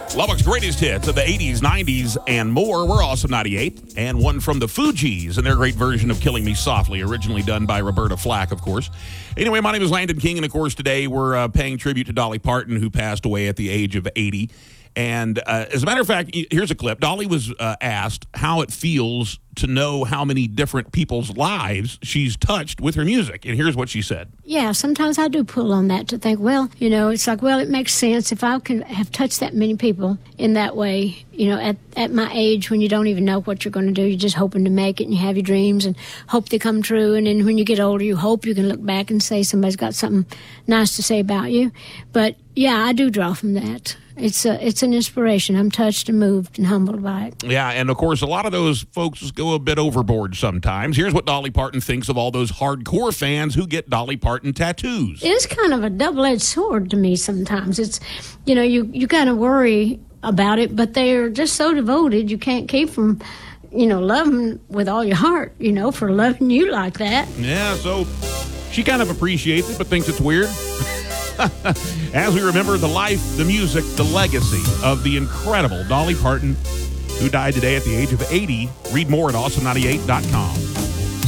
Lubbock's greatest hits of the 80s, 90s, and more. We're Awesome 98. And one from the Fugees and their great version of Killing Me Softly, originally done by Roberta Flack, of course. Anyway, my name is Landon King, and of course, today we're paying tribute to Dolly Parton, who passed away at the age of 80. And as a matter of fact, here's a clip. Dolly was asked how it feels to know how many different people's lives she's touched with her music. And here's what she said. Yeah, sometimes I do pull on that to think, well, it's like, well, it makes sense if I can have touched that many people in that way, at my age when you don't even know what you're going to do. You're just hoping to make it and you have your dreams and hope they come true. And then when you get older, you hope you can look back and say somebody's got something nice to say about you. But yeah, I do draw from that. It's an inspiration. I'm touched and moved and humbled by it. Yeah, and of course, a lot of those folks go a bit overboard sometimes. Here's what Dolly Parton thinks of all those hardcore fans who get Dolly Parton tattoos. It is kind of a double-edged sword to me sometimes. It's, you kind of worry about it, but they're just so devoted, you can't keep from, loving with all your heart, for loving you like that. Yeah, so she kind of appreciates it, but thinks it's weird. As we remember the life, the music, the legacy of the incredible Dolly Parton, who died today at the age of 80. Read more at awesome98.com.